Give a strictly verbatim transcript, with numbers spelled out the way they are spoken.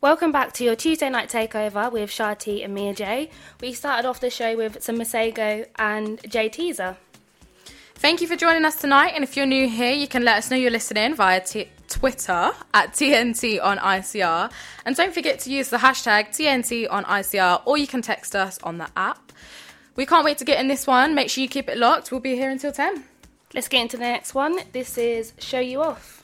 Welcome back to your Tuesday night takeover with Shah T and Mia J. We started off the show with some Masego and Jay Teaser. Thank you for joining us tonight, and if you're new here, you can let us know you're listening via t- Twitter at T N T on I C R, and don't forget to use the hashtag T N T on I C R, or you can text us on the app. We can't wait to get in this one. Make sure you keep it locked. We'll be here until ten. Let's get into the next one. This is Show You Off.